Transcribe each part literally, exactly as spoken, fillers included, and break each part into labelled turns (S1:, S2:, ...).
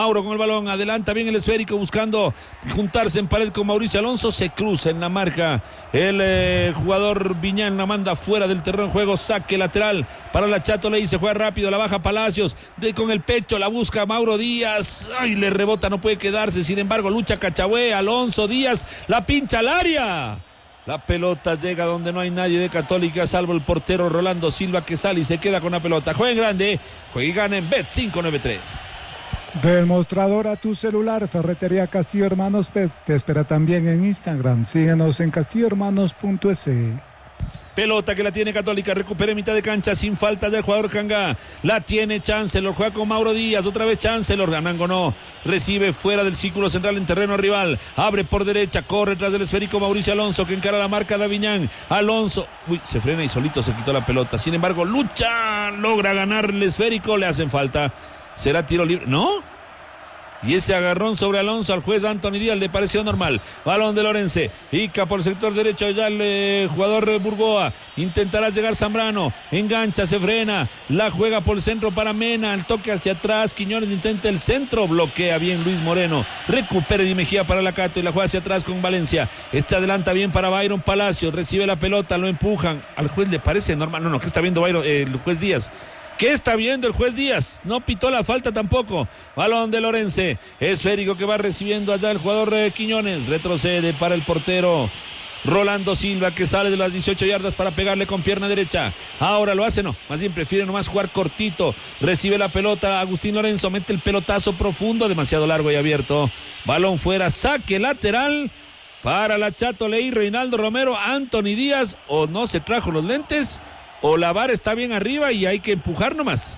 S1: Mauro con el balón, adelanta bien el esférico buscando juntarse en pared con Mauricio Alonso, se cruza en la marca el eh, jugador Viñán, la manda fuera del terreno de juego, saque lateral para la Chato Ley, se juega rápido, la baja Palacios, de, con el pecho la busca Mauro Díaz, ay, le rebota, no puede quedarse, sin embargo lucha Cachagüe, Alonso Díaz, la pincha al área. La pelota llega donde no hay nadie de Católica, salvo el portero Rolando Silva, que sale y se queda con la pelota. Juega en grande, juega y gana en Bet cinco nueve tres.
S2: Del mostrador a tu celular, Ferretería Castillo Hermanos Pet te espera también en Instagram. Síguenos en castillo hermanos punto es.
S1: Pelota que la tiene Católica, recupera en mitad de cancha sin falta del jugador Cangá. La tiene Chancellor, juega con Mauro Díaz, otra vez Chancellor, Ganango no, recibe fuera del círculo central en terreno rival, abre por derecha, corre tras del esférico Mauricio Alonso, que encara la marca de Aviñán. Alonso, uy, se frena y solito se quitó la pelota, sin embargo lucha, logra ganar el esférico, le hacen falta. ¿Será tiro libre? ¿No? Y ese agarrón sobre Alonso al juez Anthony Díaz le pareció normal. Balón de Lorense, pica por el sector derecho ya el eh, jugador Burgoa, intentará llegar Zambrano, engancha, se frena, la juega por el centro para Mena, el toque hacia atrás, Quiñones intenta el centro, bloquea bien Luis Moreno, recupera Di Mejía para la Cato y la juega hacia atrás con Valencia, este adelanta bien para Byron Palacios, recibe la pelota, lo empujan, al juez le parece normal, no, no, ¿qué está viendo Byron, eh, el juez Díaz? ¿Qué está viendo el juez Díaz? No pitó la falta tampoco. Balón de Lorense. Esférico que va recibiendo allá el jugador eh, Quiñones. Retrocede para el portero Rolando Silva, que sale de las dieciocho yardas para pegarle con pierna derecha. Ahora lo hace, no. Más bien prefiere nomás jugar cortito. Recibe la pelota Agustín Lorenzo. Mete el pelotazo profundo. Demasiado largo y abierto. Balón fuera. Saque lateral para la Chato Ley. Reinaldo Romero. Anthony Díaz. O no se trajo los lentes, o la vara está bien arriba y hay que empujar nomás.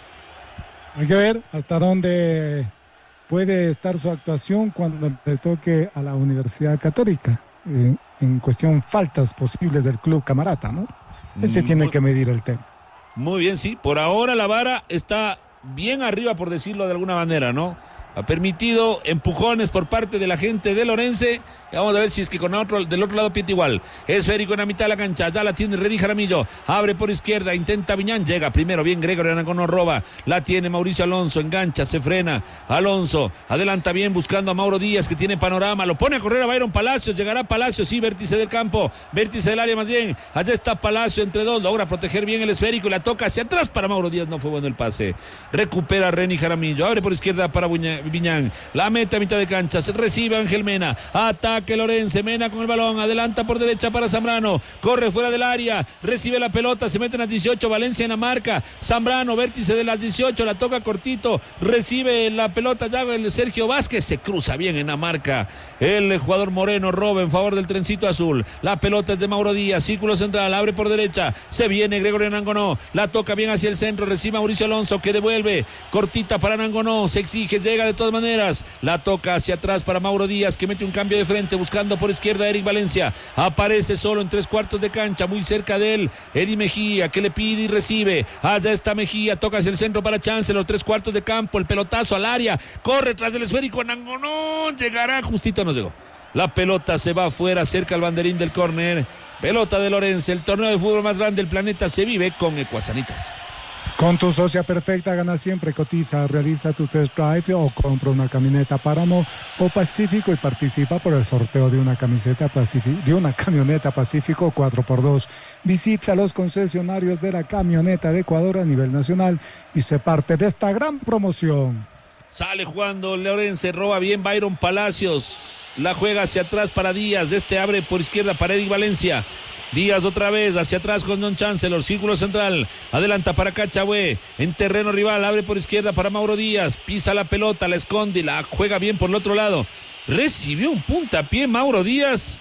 S2: Hay que ver hasta dónde puede estar su actuación cuando le toque a la Universidad Católica, eh, en cuestión faltas posibles del club Camarata, ¿no? Ese muy, tiene que medir el tema.
S1: Muy bien, sí, por ahora la vara está bien arriba, por decirlo de alguna manera, ¿no? Ha permitido empujones por parte de la gente de Lorense. Vamos a ver si es que con otro, del otro lado pieta igual. Esférico en la mitad de la cancha. Ya la tiene René Jaramillo. Abre por izquierda. Intenta Viñán. Llega primero bien Gregorio Anangonó. Roba. La tiene Mauricio Alonso. Engancha. Se frena. Alonso. Adelanta bien buscando a Mauro Díaz, que tiene panorama. Lo pone a correr a Byron Palacios. Llegará Palacios. Sí, vértice del campo. Vértice del área más bien. Allá está Palacio entre dos. Logra proteger bien el esférico. Y la toca hacia atrás para Mauro Díaz. No fue bueno el pase. Recupera René Jaramillo. Abre por izquierda para Viñán. La mete a mitad de cancha. Se recibe Ángel Mena. Ataca que Lorense, Mena con el balón, adelanta por derecha para Zambrano, corre fuera del área, recibe la pelota, se mete en las dieciocho, Valencia en la marca, Zambrano, vértice de las dieciocho, la toca cortito, recibe la pelota ya el Sergio Vázquez, se cruza bien en la marca, el jugador Moreno roba en favor del trencito azul, la pelota es de Mauro Díaz, círculo central, abre por derecha, se viene Gregorio Anangonó, la toca bien hacia el centro, recibe Mauricio Alonso, que devuelve, cortita para Anangonó, se exige, llega de todas maneras, la toca hacia atrás para Mauro Díaz, que mete un cambio de frente, buscando por izquierda Eric Valencia, aparece solo en tres cuartos de cancha, muy cerca de él Eddie Mejía, que le pide y recibe, allá está Mejía, toca hacia el centro para Chancellor, tres cuartos de campo, el pelotazo al área, corre tras el esférico, Anangonó, llegará, justito no llegó, la pelota se va afuera, cerca al banderín del córner, pelota de Lorense, el torneo de fútbol más grande del planeta se vive con Ecuasanitas.
S2: Con tu socia perfecta gana siempre, cotiza, realiza tu test drive o compra una camioneta Páramo o Pacífico y participa por el sorteo de una camiseta Pacífico, de una camioneta Pacífico cuatro por dos. Visita los concesionarios de la camioneta de Ecuador a nivel nacional y se parte de esta gran promoción.
S1: Sale jugando Lorense, roba bien Byron Palacios, la juega hacia atrás para Díaz, este abre por izquierda para Eric Valencia. Díaz otra vez hacia atrás con Don Chancellor, círculo central, adelanta para Cachagüe, en terreno rival, abre por izquierda para Mauro Díaz, pisa la pelota, la esconde, la juega bien por el otro lado, recibió un puntapié Mauro Díaz,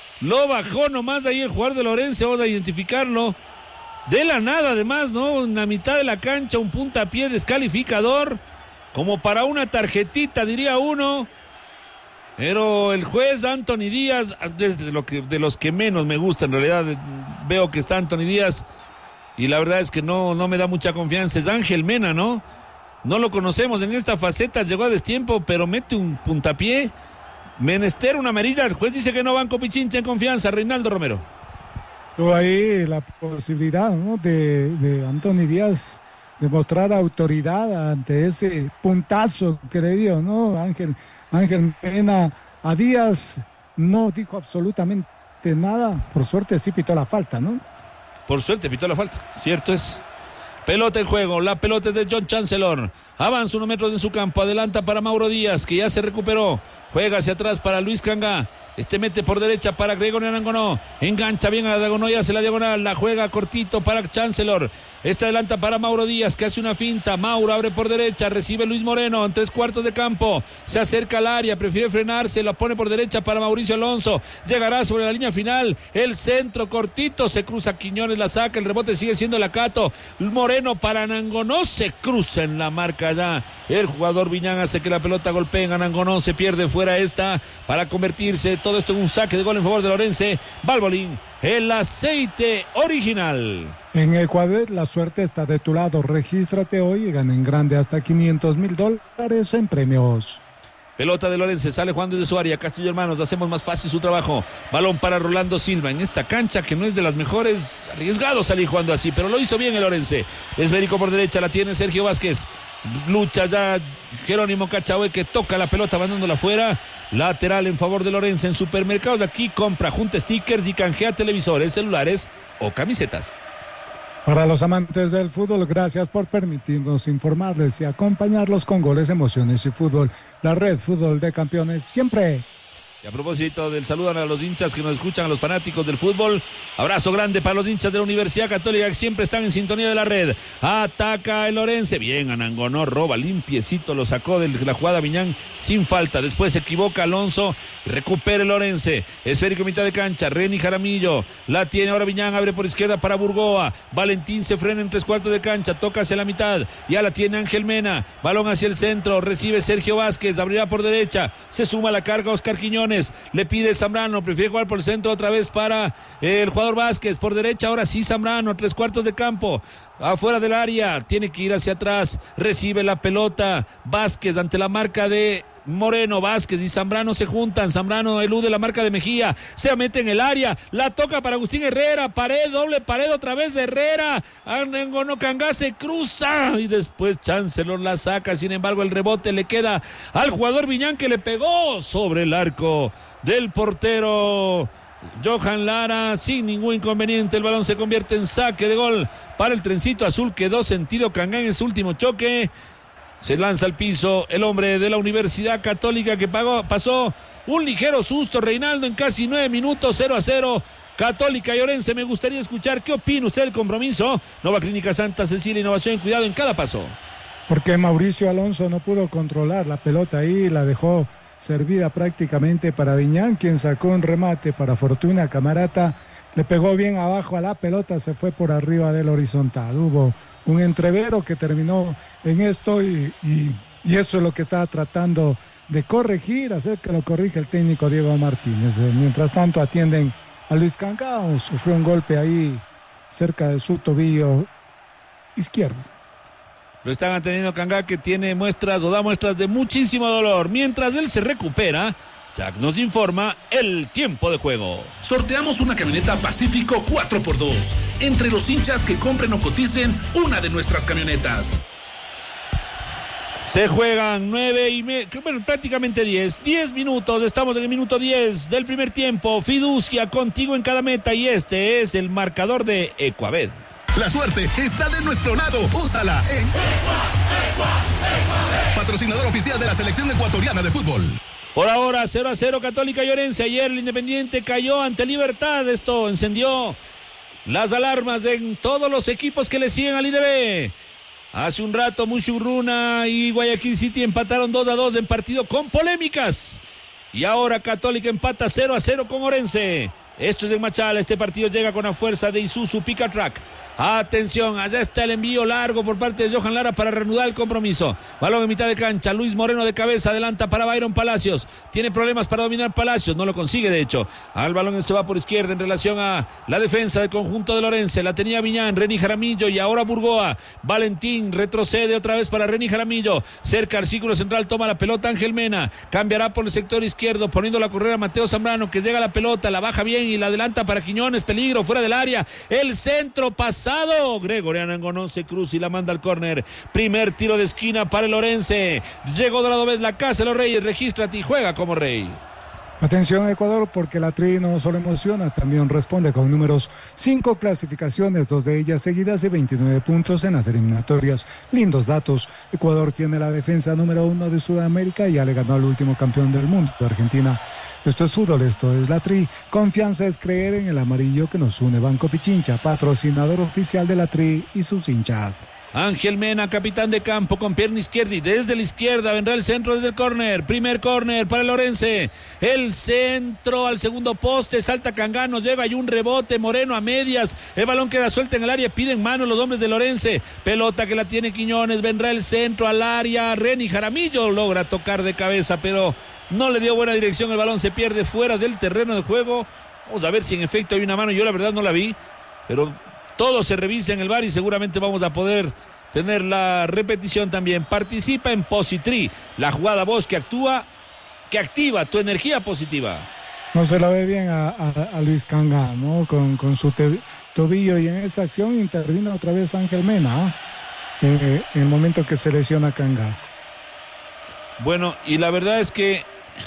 S1: lo bajó nomás ahí el jugador de Lorense, vamos a identificarlo, de la nada además, ¿no? En la mitad de la cancha, un puntapié descalificador, como para una tarjetita diría uno. Pero el juez Anthony Díaz, de, lo que, de los que menos me gusta en realidad, veo que está Anthony Díaz y la verdad es que no, no me da mucha confianza, es Ángel Mena, ¿no? No lo conocemos en esta faceta, llegó a destiempo, pero mete un puntapié, menester una amarilla, el juez dice que no, Banco Pichincha en confianza, Reinaldo Romero.
S2: Tuvo ahí la posibilidad, ¿no? de, de Anthony Díaz demostrar autoridad ante ese puntazo que le dio, ¿no? Ángel, Ángel Mena a Díaz no dijo absolutamente nada, por suerte sí pitó la falta, ¿no?
S1: Por suerte pitó la falta, cierto es. Pelota en juego, la pelota es de John Chancellor. Avanza unos metros en su campo, adelanta para Mauro Díaz, que ya se recuperó. Juega hacia atrás para Luis Cangá. Este mete por derecha para Gregorio Arangonó. Engancha bien a Arangonó y hace la diagonal. La juega cortito para Chancellor. Este adelanta para Mauro Díaz, que hace una finta. Mauro abre por derecha, recibe Luis Moreno en tres cuartos de campo. Se acerca al área, prefiere frenarse, la pone por derecha para Mauricio Alonso. Llegará sobre la línea final. El centro cortito, se cruza Quiñones, la saca. El rebote sigue siendo la Cato. Moreno para Anangonó, se cruza en la marca ya. El jugador Viñán hace que la pelota golpee en Anangonó. Se pierde fuera esta para convertirse todo esto en un saque de gol en favor de Lorense. Valvoline, el aceite original.
S2: En Ecuador la suerte está de tu lado. Regístrate hoy y gana en grande hasta quinientos mil dólares en premios.
S1: Pelota de Lorense, sale Juan desde su área. Castillo Hermanos, hacemos más fácil su trabajo. Balón para Rolando Silva en esta cancha que no es de las mejores. Arriesgado salir jugando así, pero lo hizo bien el Lorense. Esférico por derecha, la tiene Sergio Vázquez. Lucha ya Jerónimo Cachahue, que toca la pelota mandándola afuera. Lateral en favor de Lorense. En supermercados de aquí compra, junta stickers y canjea televisores, celulares o camisetas.
S2: Para los amantes del fútbol, gracias por permitirnos informarles y acompañarlos con goles, emociones y fútbol. La red Fútbol de Campeones siempre.
S1: Y a propósito del saludo a los hinchas que nos escuchan, a los fanáticos del fútbol, abrazo grande para los hinchas de la Universidad Católica que siempre están en sintonía de la red. Ataca el Lorense, bien Anangonó, roba limpiecito, lo sacó de la jugada Viñán sin falta. Después se equivoca Alonso, recupera el Lorense, esférico mitad de cancha, Reni Jaramillo, la tiene ahora Viñán, abre por izquierda para Burgoa, Valentín se frena en tres cuartos de cancha, toca hacia la mitad, ya la tiene Ángel Mena, balón hacia el centro, recibe Sergio Vázquez, abrirá por derecha, se suma a la carga Oscar Quiñones. Le pide Zambrano, prefiere jugar por el centro otra vez para el jugador Vázquez, por derecha ahora sí Zambrano, tres cuartos de campo, afuera del área, tiene que ir hacia atrás, recibe la pelota Vázquez ante la marca de Moreno. Vázquez y Zambrano se juntan, Zambrano elude la marca de Mejía, se mete en el área, la toca para Agustín Herrera, pared, doble pared otra vez de Herrera, Anangonó Cangá se cruza y después Chancellor la saca, sin embargo el rebote le queda al jugador Viñán, que le pegó sobre el arco del portero Johan Lara, sin ningún inconveniente. El balón se convierte en saque de gol para el trencito azul, quedó sentido Cangá en ese último choque. Se lanza al piso el hombre de la Universidad Católica, que pagó, pasó un ligero susto, Reinaldo, en casi nueve minutos, cero a cero. Católica y Orense. Me gustaría escuchar qué opina usted del compromiso. Nova Clínica Santa Cecilia, innovación y cuidado en cada paso.
S2: Porque Mauricio Alonso no pudo controlar la pelota ahí, la dejó servida prácticamente para Viñán, quien sacó un remate para Fortuna Camarata, le pegó bien abajo a la pelota, se fue por arriba del horizontal. Hubo un entrevero que terminó en esto y, y, y eso es lo que estaba tratando de corregir, hacer que lo corrija el técnico Diego Martínez. Mientras tanto atienden a Luis Cangá, sufrió un golpe ahí cerca de su tobillo izquierdo.
S1: Lo están atendiendo Cangá, que tiene muestras o da muestras de muchísimo dolor. Mientras él se recupera, Jack nos informa el tiempo de juego.
S3: Sorteamos una camioneta Pacífico cuatro por dos entre los hinchas que compren o coticen una de nuestras camionetas.
S1: Se juegan nueve y media, bueno, prácticamente diez, diez minutos, estamos en el minuto diez del primer tiempo. Fiducia contigo en cada meta y este es el marcador de Ecuaved.
S3: La suerte está de nuestro lado, úsala en Ecua, Ecua, Ecua. Patrocinador oficial de la selección ecuatoriana de fútbol.
S1: Por ahora cero a cero Católica y Orense. Ayer el Independiente cayó ante Libertad, esto encendió las alarmas en todos los equipos que le siguen al I D B. Hace un rato Mushurruna y Guayaquil City empataron dos a dos en partido con polémicas. Y ahora Católica empata cero a cero con Orense. Esto es en Machala, este partido llega con la fuerza de Isuzu Pickup Truck. Atención, allá está el envío largo por parte de Johan Lara para reanudar el compromiso. Balón en mitad de cancha, Luis Moreno de cabeza, adelanta para Byron Palacios. Tiene problemas para dominar Palacios, no lo consigue de hecho. Al balón se va por izquierda en relación a la defensa del conjunto de Lorense. La tenía Viñán, Reni Jaramillo y ahora Burgoa. Valentín retrocede otra vez para Reni Jaramillo. Cerca al círculo central, toma la pelota Ángel Mena. Cambiará por el sector izquierdo, poniéndola a correr a Mateo Zambrano, que llega a la pelota, la baja bien bien y la adelanta para Quiñones, peligro, fuera del área, el centro pasado, Gregoriano Angonón se cruza y la manda al córner, primer tiro de esquina para el Orense, llegó Dorado Vez, la casa de los Reyes, regístrate y juega como rey.
S2: Atención Ecuador, porque la Tri no solo emociona, también responde con números: cinco clasificaciones, dos de ellas seguidas y veintinueve puntos en las eliminatorias. Lindos datos. Ecuador tiene la defensa número uno de Sudamérica y ya le ganó al último campeón del mundo, Argentina. Esto es fútbol, esto es la Tri. Confianza es creer en el amarillo que nos une. Banco Pichincha, patrocinador oficial de la Tri y sus hinchas.
S1: Ángel Mena, capitán de campo con pierna izquierda y desde la izquierda vendrá el centro desde el córner, primer córner para el Orense, el centro al segundo poste, salta Cangano, llega, hay un rebote, Moreno a medias, el balón queda suelto en el área, piden mano los hombres del Orense, pelota que la tiene Quiñones, vendrá el centro al área, Reni Jaramillo logra tocar de cabeza, pero no le dio buena dirección, el balón se pierde fuera del terreno de juego. Vamos a ver si en efecto hay una mano, yo la verdad no la vi, pero todo se revisa en el V A R y seguramente vamos a poder tener la repetición también. Participa en Positri, la jugada voz que actúa, que activa tu energía positiva.
S2: No se la ve bien a, a, a Luis Canga, ¿no? Con, con su te, tobillo, y en esa acción intervino otra vez Ángel Mena, ¿eh? en, en el momento que se lesiona Canga.
S1: Bueno, y la verdad es que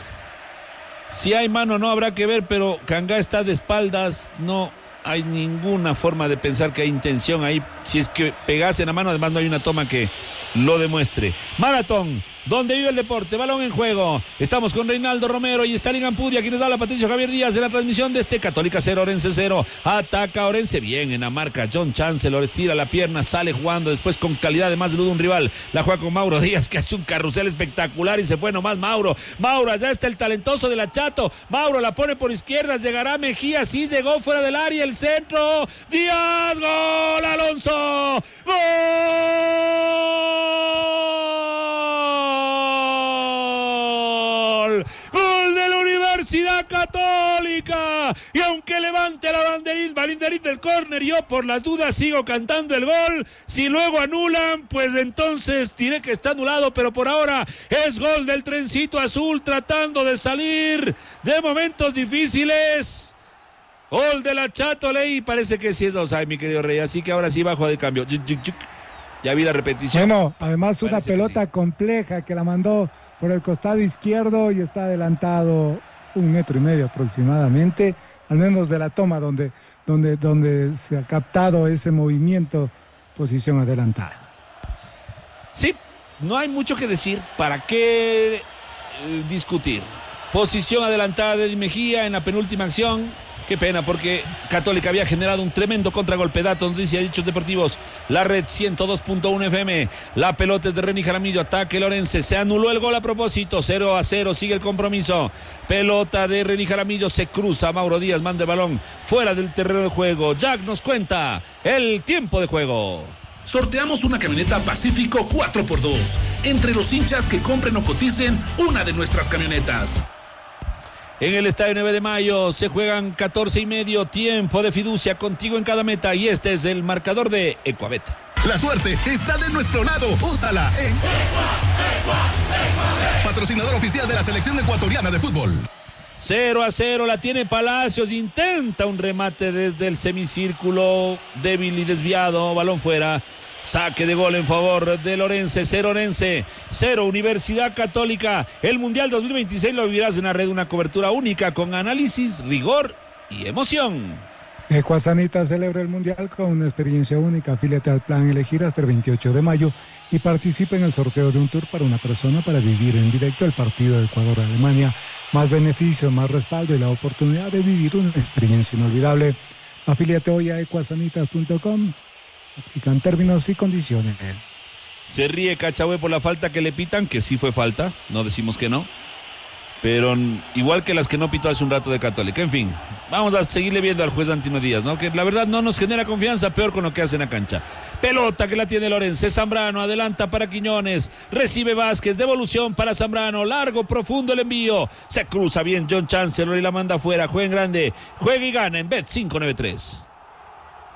S1: si hay mano no habrá que ver, pero Canga está de espaldas, no hay ninguna forma de pensar que hay intención ahí. Si es que pegase en la mano, además no hay una toma que lo demuestre. Maratón, donde vive el deporte, balón en juego. Estamos con Reinaldo Romero y Stalin Ampudia, quienes da la Patricio Javier Díaz en la transmisión de este Católica cero, Orense cero. Ataca Orense bien en la marca. John Chancellor estira la pierna, sale jugando después con calidad de más de duda un rival. La juega con Mauro Díaz, que hace un carrusel espectacular y se fue nomás Mauro. Mauro, allá está el talentoso de la Chato. Mauro la pone por izquierda, llegará Mejía, sí llegó fuera del área, el centro. Díaz, gol, Alonso. ¡Gol! Gol de la Universidad Católica. Y aunque levante la banderita, banderita del córner, yo por las dudas sigo cantando el gol. Si luego anulan, pues entonces diré que está anulado, pero por ahora es gol del trencito azul tratando de salir de momentos difíciles. Gol de la Chato Ley, parece que sí es offside, mi querido Rey, así que ahora sí bajo de cambio. Ya vi la repetición.
S2: Bueno, además una
S1: Parece
S2: pelota
S1: que sí.
S2: compleja que la mandó por el costado izquierdo y está adelantado un metro y medio aproximadamente, al menos de la toma donde, donde, donde se ha captado ese movimiento, posición adelantada.
S1: Sí, no hay mucho que decir, ¿para qué eh, discutir? Posición adelantada de Di Mejía en la penúltima acción. Qué pena, porque Católica había generado un tremendo contragolpe. Dato, noticia, dichos deportivos. La red ciento dos punto uno F M. La pelota es de Reni Jaramillo. Ataque Lorense. Se anuló el gol a propósito. cero a cero. Sigue el compromiso. Pelota de Reni Jaramillo. Se cruza. Mauro Díaz manda el balón fuera del terreno de juego. Jack nos cuenta el tiempo de juego.
S3: Sorteamos una camioneta Pacífico cuatro por dos. Entre los hinchas que compren o coticen una de nuestras camionetas.
S1: En el Estadio nueve de Mayo se juegan catorce y medio, tiempo de fiducia, contigo en cada meta, y este es el marcador de Ecuabet.
S3: La suerte está de nuestro lado. Úsala en patrocinador oficial de la selección ecuatoriana de fútbol.
S1: cero a cero la tiene Palacios, intenta un remate desde el semicírculo, débil y desviado, balón fuera. Saque de gol en favor del Orense, cero Orense, cero Universidad Católica. El Mundial dos mil veintiséis lo vivirás en la red, una cobertura única con análisis, rigor y emoción.
S2: Ecuasanita celebra el Mundial con una experiencia única. Afíliate al plan Elegir hasta el veintiocho de mayo y participa en el sorteo de un tour para una persona para vivir en directo el partido de Ecuador-Alemania. Más beneficios, más respaldo y la oportunidad de vivir una experiencia inolvidable. Afíliate hoy a ecuasanitas punto com. Aplican términos y condiciones.
S1: Se ríe Cachahue por la falta que le pitan, que sí fue falta, no decimos que no, pero igual que las que no pitó hace un rato de Católica. En fin, vamos a seguirle viendo al juez Antino Díaz, ¿no? Que la verdad no nos genera confianza, peor con lo que hace en la cancha. Pelota que la tiene Lorense, Zambrano adelanta para Quiñones, recibe Vázquez, devolución para Zambrano, largo, profundo el envío, se cruza bien John Chancellor y la manda afuera. Juega en grande, juega y gana en Bet cinco nueve tres.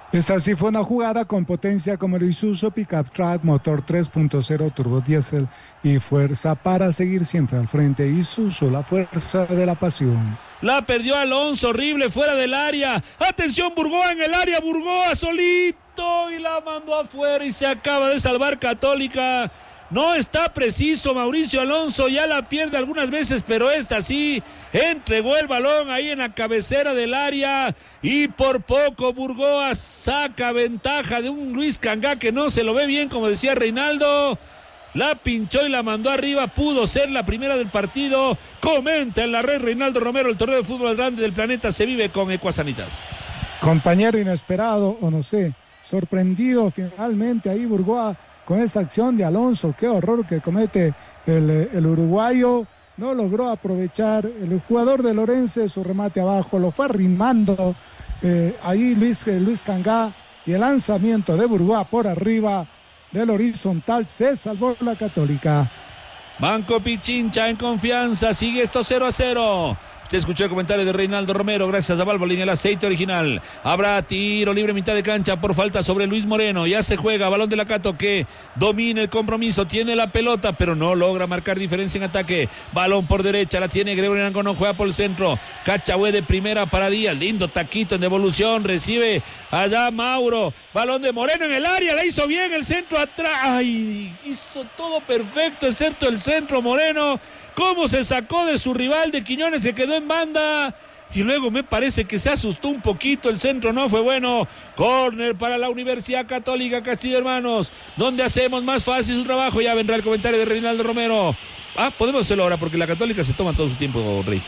S2: Esta sí fue una jugada con potencia como el Isuzu Pickup Truck, motor tres punto cero, turbo diésel y fuerza para seguir siempre al frente. Isuzu, la fuerza de la pasión.
S1: La perdió Alonso, horrible, fuera del área. Atención, Burgoa en el área, Burgoa solito y la mandó afuera y se acaba de salvar Católica. No está preciso Mauricio Alonso, ya la pierde algunas veces, pero esta sí, entregó el balón ahí en la cabecera del área y por poco Burgoa saca ventaja de un Luis Cangá que no se lo ve bien, como decía Reinaldo. La pinchó y la mandó arriba, pudo ser la primera del partido. Comenta en la red Reinaldo Romero, el torneo de fútbol grande del planeta se vive con Ecuasanitas.
S2: Compañero inesperado, o no sé, sorprendido finalmente ahí Burgoa con esa acción de Alonso. Qué horror que comete el, el uruguayo. No logró aprovechar el jugador de Lorense su remate abajo, lo fue arrimando eh, ahí Luis, eh, Luis Cangá, y el lanzamiento de Burgoa por arriba del horizontal, se salvó la Católica.
S1: Banco Pichincha en confianza, sigue esto cero a cero. Usted escuchó el comentario de Reinaldo Romero, gracias a Valvoline, el aceite original. Habrá tiro libre mitad de cancha por falta sobre Luis Moreno. Ya se juega, balón de la Cato que domina el compromiso, tiene la pelota, pero no logra marcar diferencia en ataque. Balón por derecha, la tiene Gregorio Arango, juega por el centro. Cachagüe de primera para Díaz, lindo taquito en devolución, recibe allá Mauro. Balón de Moreno en el área, la hizo bien, el centro atrás. Ay, hizo todo perfecto, excepto el centro Moreno. Cómo se sacó de su rival de Quiñones, se quedó en banda y luego me parece que se asustó un poquito, el centro no fue bueno. Córner para la Universidad Católica Castillo Hermanos, donde hacemos más fácil su trabajo. Ya vendrá el comentario de Reinaldo Romero. Ah, podemos hacerlo ahora porque la Católica se toma todo su tiempo, Rey.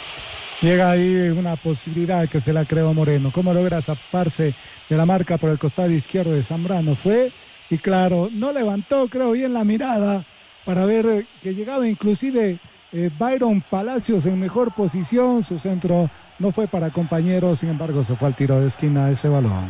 S2: Llega ahí una posibilidad que se la creó Moreno. ¿Cómo logra zafarse de la marca por el costado izquierdo de Zambrano? Fue, y claro, no levantó, creo, bien la mirada para ver que llegaba inclusive eh, Byron Palacios en mejor posición. Su centro no fue para compañeros, sin embargo se fue al tiro de esquina ese balón.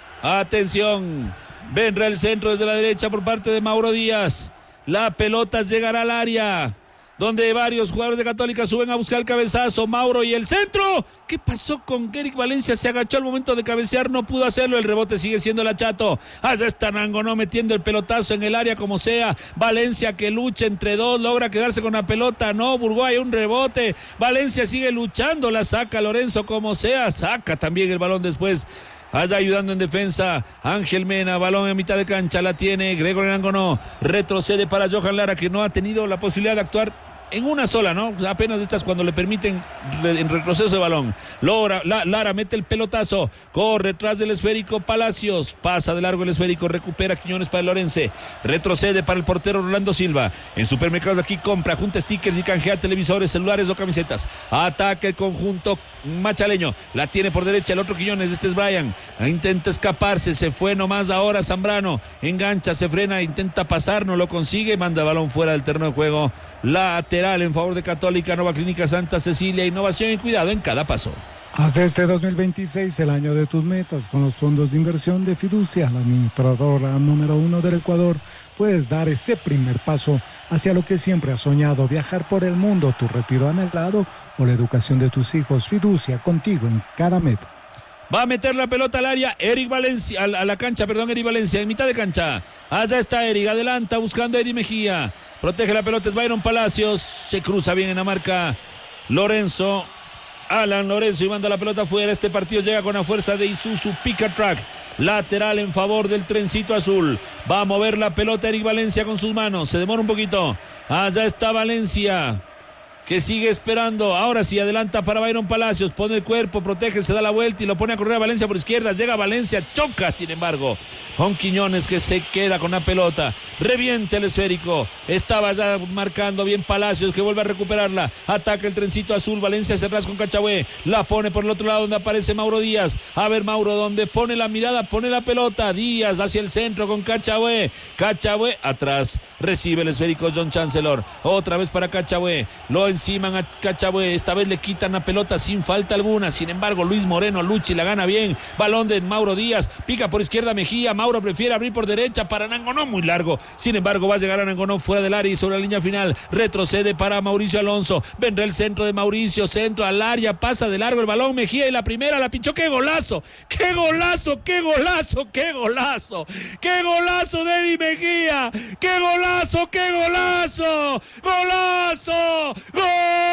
S1: Atención, vendrá el centro desde la derecha por parte de Mauro Díaz. La pelota llegará al área, donde varios jugadores de Católica suben a buscar el cabezazo. Mauro y el centro. ¿Qué pasó con Eric Valencia? Se agachó al momento de cabecear, no pudo hacerlo. El rebote sigue siendo la Chato. Allá está Nangonó metiendo el pelotazo en el área como sea. Valencia que lucha entre dos, logra quedarse con la pelota. No, Burgoa hay un rebote. Valencia sigue luchando, la saca Lorenzo como sea. Saca también el balón después. Allá ayudando en defensa Ángel Mena, balón en mitad de cancha, la tiene Gregorio Nangonó, retrocede para Johan Lara, que no ha tenido la posibilidad de actuar en una sola, ¿no? Apenas estas cuando le permiten en retroceso de balón. Lara, la, Lara mete el pelotazo, corre tras del esférico Palacios, pasa de largo el esférico, recupera Quiñones para el Lorense, retrocede para el portero Rolando Silva. En Supermercados aquí compra, junta stickers y canjea televisores, celulares o camisetas. Ataca el conjunto machaleño, la tiene por derecha el otro Quiñones, este es Brian, intenta escaparse, se fue nomás ahora Zambrano, engancha, se frena, intenta pasar, no lo consigue, manda el balón fuera del terreno de juego. Lateral en favor de Católica, Nueva Clínica Santa Cecilia, innovación y cuidado en cada paso.
S2: Hasta este dos mil veintiséis, el año de tus metas, con los fondos de inversión de Fiducia, la administradora número uno del Ecuador, puedes dar ese primer paso hacia lo que siempre has soñado, viajar por el mundo, tu retiro anhelado o la educación de tus hijos. Fiducia, contigo en cada meta.
S1: Va a meter la pelota al área, Eric Valencia, a la, a la cancha, perdón, Eric Valencia, en mitad de cancha. Allá está Eric, adelanta buscando a Eddie Mejía. Protege la pelota, es Byron Palacios, se cruza bien en la marca Lorenzo. Alan Lorenzo y manda la pelota afuera. Este partido llega con la fuerza de Isuzu Pickup Truck. Lateral en favor del trencito azul. Va a mover la pelota Eric Valencia con sus manos. Se demora un poquito. Allá está Valencia, que sigue esperando. Ahora sí, adelanta para Byron Palacios. Pone el cuerpo, protege, se da la vuelta y lo pone a correr a Valencia por izquierda. Llega Valencia, choca, sin embargo, con Quiñones, que se queda con la pelota. Revienta el esférico. Estaba ya marcando bien Palacios, que vuelve a recuperarla. Ataca el trencito azul. Valencia se rasca con Cachagüe. La pone por el otro lado donde aparece Mauro Díaz. A ver, Mauro, donde pone la mirada, pone la pelota. Díaz hacia el centro con Cachagüe. Cachagüe atrás. Recibe el esférico John Chancellor. Otra vez para Cachagüe. Lo encima Cachabue, esta vez le quitan la pelota sin falta alguna. Sin embargo, Luis Moreno Luchi la gana bien. Balón de Mauro Díaz, pica por izquierda Mejía. Mauro prefiere abrir por derecha para Nangonó, muy largo. Sin embargo, va a llegar a Nangonó fuera del área y sobre la línea final. Retrocede para Mauricio Alonso. Vendrá el centro de Mauricio, centro al área, pasa de largo el balón Mejía y la primera la pinchó. ¡Qué golazo! ¡Qué golazo! ¡Qué golazo! ¡Qué golazo! ¡Qué golazo de Eddie Mejía! ¡Qué golazo! ¡Qué golazo! ¡Golazo! ¡Gol!